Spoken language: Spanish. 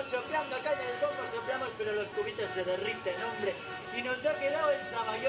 soplando acá en el bombo, soplamos, pero los cubitos se derriten, hombre. Y nos ha quedado esta